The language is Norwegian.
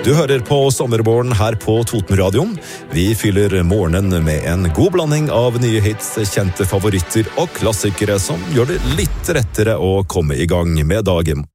Du hører på Sommerborgen her på Totenradioen. Vi fyller morgenen med en god blanding av nye hits, kjente favoritter og klassikere som gjør det litt rettere å komme i gang med dagen.